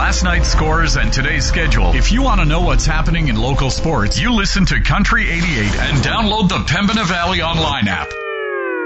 last night's scores and today's schedule. If you want to know what's happening in local sports, you listen to Country 88 and download the Pembina Valley Online app.